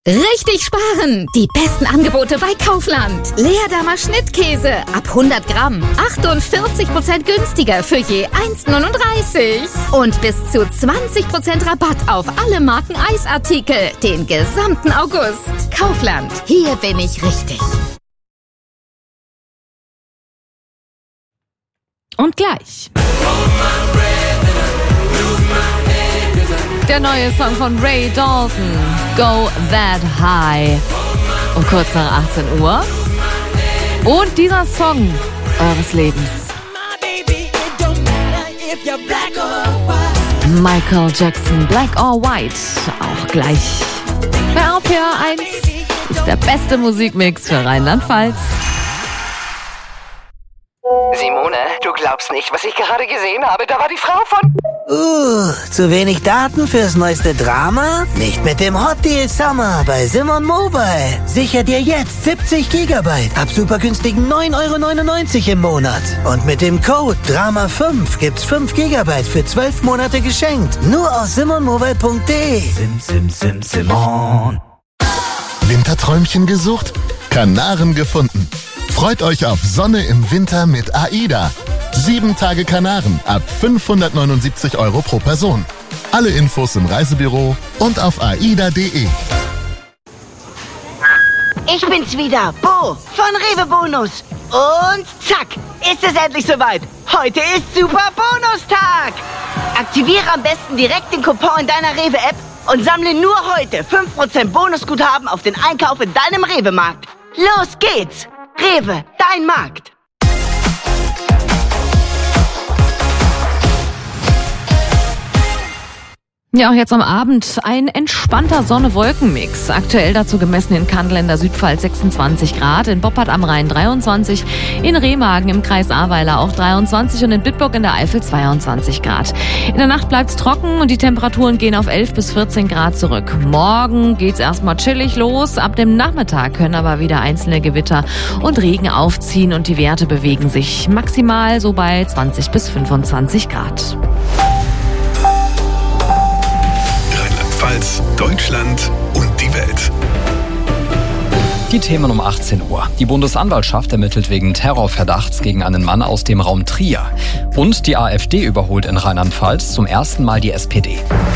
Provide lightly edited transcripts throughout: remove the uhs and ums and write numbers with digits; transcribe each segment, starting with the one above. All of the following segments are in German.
Richtig sparen! Die besten Angebote bei Kaufland. Leerdammer Schnittkäse ab 100 Gramm. 48% günstiger für je 1,39. Und bis zu 20% Rabatt auf alle Marken Eisartikel. Den gesamten August. Kaufland. Hier bin ich richtig. Und gleich. Der neue Song von Ray Dalton, Go That High. Um kurz nach 18 Uhr. Und dieser Song eures Lebens. Michael Jackson, Black or White. Auch gleich. Bei RPA 1 ist der beste Musikmix für Rheinland-Pfalz. Simone, du glaubst nicht, was ich gerade gesehen habe. Da war die Frau von... Zu wenig Daten fürs neueste Drama? Nicht mit dem Hot Deal Summer bei Simon Mobile. Sicher dir jetzt 70 GB ab super günstigen 9,99 € im Monat. Und mit dem Code DRAMA5 gibt's 5 GB für 12 Monate geschenkt. Nur aus simonmobile.de. Simon. Winterträumchen gesucht? Kanaren gefunden. Freut euch auf Sonne im Winter mit AIDA. 7 Tage Kanaren ab 579 € pro Person. Alle Infos im Reisebüro und auf aida.de. Ich bin's wieder, Bo von Rewe Bonus. Und zack, ist es endlich soweit. Heute ist Super Bonustag. Aktiviere am besten direkt den Coupon in deiner Rewe-App und sammle nur heute 5% Bonusguthaben auf den Einkauf in deinem Rewe-Markt. Los geht's! Rewe, dein Markt. Ja, auch jetzt am Abend ein entspannter Sonne-Wolken-Mix. Aktuell dazu gemessen in Kandel in der Südpfalz 26 Grad, in Boppard am Rhein 23, in Remagen im Kreis Ahrweiler auch 23 und in Bitburg in der Eifel 22 Grad. In der Nacht bleibt's trocken und die Temperaturen gehen auf 11 bis 14 Grad zurück. Morgen geht's erstmal chillig los. Ab dem Nachmittag können aber wieder einzelne Gewitter und Regen aufziehen und die Werte bewegen sich maximal so bei 20 bis 25 Grad. Deutschland und die Welt. Die Themen um 18 Uhr. Die Bundesanwaltschaft ermittelt wegen Terrorverdachts gegen einen Mann aus dem Raum Trier. Und die AfD überholt in Rheinland-Pfalz zum ersten Mal die SPD.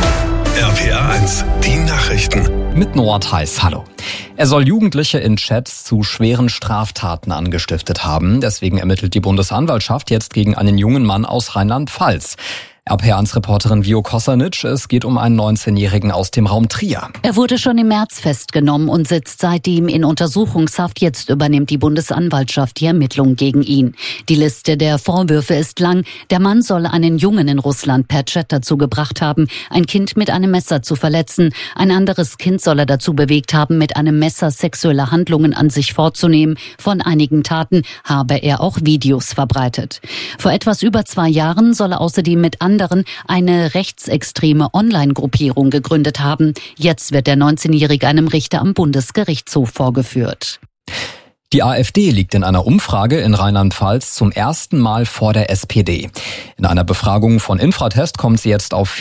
RPA 1, die Nachrichten. Mit Noah Theis, hallo. Er soll Jugendliche in Chats zu schweren Straftaten angestiftet haben. Deswegen ermittelt die Bundesanwaltschaft jetzt gegen einen jungen Mann aus Rheinland-Pfalz. RPA1-Reporterin Vio Kosanic, es geht um einen 19-Jährigen aus dem Raum Trier. Er wurde schon im März festgenommen und sitzt seitdem in Untersuchungshaft. Jetzt übernimmt die Bundesanwaltschaft die Ermittlungen gegen ihn. Die Liste der Vorwürfe ist lang. Der Mann soll einen Jungen in Russland per Chat dazu gebracht haben, ein Kind mit einem Messer zu verletzen. Ein anderes Kind soll er dazu bewegt haben, mit einem Messer sexuelle Handlungen an sich vorzunehmen. Von einigen Taten habe er auch Videos verbreitet. Vor etwas über 2 Jahren soll er außerdem mit anderen eine rechtsextreme Online-Gruppierung gegründet haben. Jetzt wird der 19-Jährige einem Richter am Bundesgerichtshof vorgeführt. Die AfD liegt in einer Umfrage in Rheinland-Pfalz zum ersten Mal vor der SPD. In einer Befragung von Infratest kommt sie jetzt auf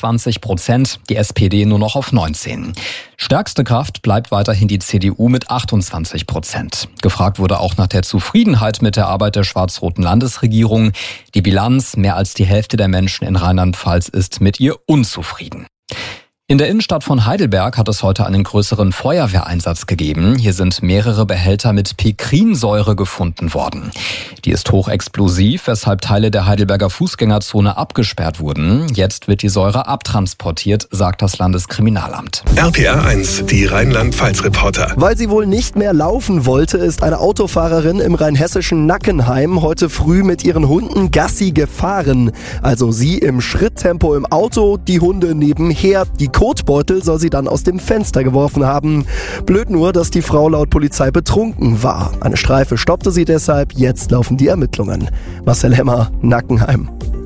24%, die SPD nur noch auf 19%. Stärkste Kraft bleibt weiterhin die CDU mit 28%. Gefragt wurde auch nach der Zufriedenheit mit der Arbeit der schwarz-roten Landesregierung. Die Bilanz: mehr als die Hälfte der Menschen in Rheinland-Pfalz ist mit ihr unzufrieden. In der Innenstadt von Heidelberg hat es heute einen größeren Feuerwehreinsatz gegeben. Hier sind mehrere Behälter mit Pikrinsäure gefunden worden. Die ist hochexplosiv, weshalb Teile der Heidelberger Fußgängerzone abgesperrt wurden. Jetzt wird die Säure abtransportiert, sagt das Landeskriminalamt. RPA 1, die Rheinland-Pfalz-Reporter. Weil sie wohl nicht mehr laufen wollte, ist eine Autofahrerin im rheinhessischen Nackenheim heute früh mit ihren Hunden Gassi gefahren. Also sie im Schritttempo im Auto, die Hunde nebenher. Die Kotbeutel soll sie dann aus dem Fenster geworfen haben. Blöd nur, dass die Frau laut Polizei betrunken war. Eine Streife stoppte sie deshalb, jetzt laufen die Ermittlungen. Marcel Hemmer, Nackenheim.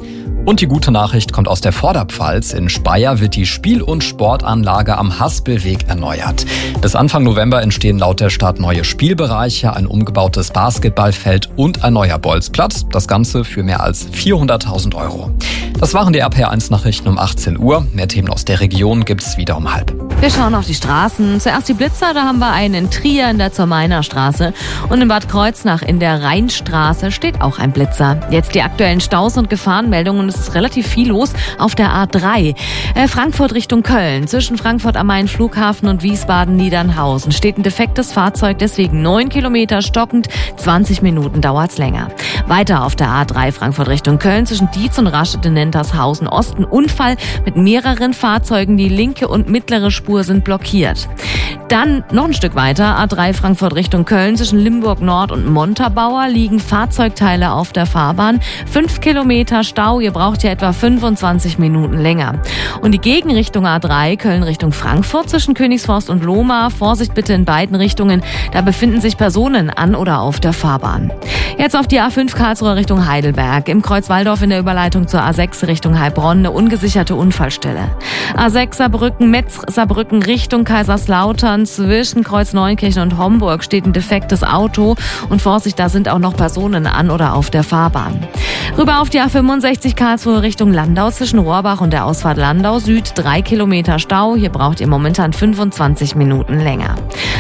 Und die gute Nachricht kommt aus der Vorderpfalz. In Speyer wird die Spiel- und Sportanlage am Haspelweg erneuert. Bis Anfang November entstehen laut der Stadt neue Spielbereiche, ein umgebautes Basketballfeld und ein neuer Bolzplatz. Das Ganze für mehr als 400.000 €. Das waren die RPR1-Nachrichten um 18 Uhr. Mehr Themen aus der Region gibt's wieder um 12:30. Wir schauen auf die Straßen. Zuerst die Blitzer, da haben wir einen in Trier in der Zurmeiner Straße. Und in Bad Kreuznach in der Rheinstraße steht auch ein Blitzer. Jetzt die aktuellen Staus und Gefahrenmeldungen. Es ist relativ viel los auf der A3. Frankfurt Richtung Köln. Zwischen Frankfurt am Main Flughafen und Wiesbaden-Niedernhausen steht ein defektes Fahrzeug, deswegen 9 Kilometer stockend. 20 Minuten dauert's länger. Weiter auf der A3 Frankfurt Richtung Köln zwischen Dietz und Rastatt in Nentershausen Osten. Unfall mit mehreren Fahrzeugen. Die linke und mittlere Spur sind blockiert. Dann noch ein Stück weiter, A3 Frankfurt Richtung Köln. Zwischen Limburg Nord und Montabaur liegen Fahrzeugteile auf der Fahrbahn. 5 Kilometer Stau, ihr braucht ja etwa 25 Minuten länger. Und die Gegenrichtung A3 Köln Richtung Frankfurt zwischen Königsforst und Lohmar. Vorsicht bitte in beiden Richtungen, da befinden sich Personen an oder auf der Fahrbahn. Jetzt auf die A5 Karlsruhe Richtung Heidelberg. Im Kreuz Walldorf in der Überleitung zur A6 Richtung Heilbronn eine ungesicherte Unfallstelle. A6 Saarbrücken, Metz Saarbrücken Richtung Kaiserslautern. Zwischen Kreuz Neunkirchen und Homburg steht ein defektes Auto. Und Vorsicht, da sind auch noch Personen an oder auf der Fahrbahn. Rüber auf die A65 Karlsruhe Richtung Landau zwischen Rohrbach und der Ausfahrt Landau Süd. 3 Kilometer Stau. Hier braucht ihr momentan 25 Minuten länger.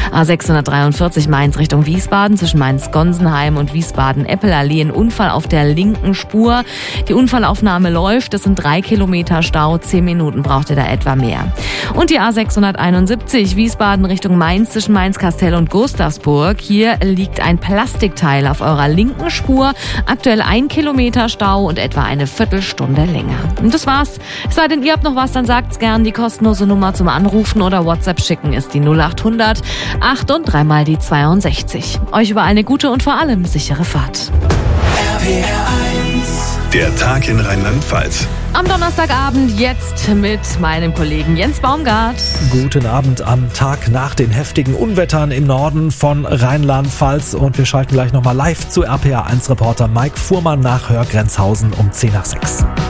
A643 Mainz Richtung Wiesbaden zwischen Mainz-Gonsenheim und Wiesbaden-Eppelallee. Ein Unfall auf der linken Spur. Die Unfallaufnahme läuft. Es sind 3 Kilometer Stau. 10 Minuten braucht ihr da etwa mehr. Und die A671 Wiesbaden Richtung Mainz zwischen Mainz-Kastell und Gustavsburg. Hier liegt ein Plastikteil auf eurer linken Spur. Aktuell 1 Kilometer Stau und etwa eine Viertelstunde länger. Und das war's. Es sei denn, ihr habt noch was, dann sagt's gern. Die kostenlose Nummer zum Anrufen oder WhatsApp schicken ist die 0800 8 und 3 mal die 62. Euch über eine gute und vor allem sichere Fahrt. Der Tag in Rheinland-Pfalz. Am Donnerstagabend jetzt mit meinem Kollegen Jens Baumgart. Guten Abend am Tag nach den heftigen Unwettern im Norden von Rheinland-Pfalz. Und wir schalten gleich nochmal live zu RPR1-Reporter Mike Fuhrmann nach Hörgrenzhausen um 5:50.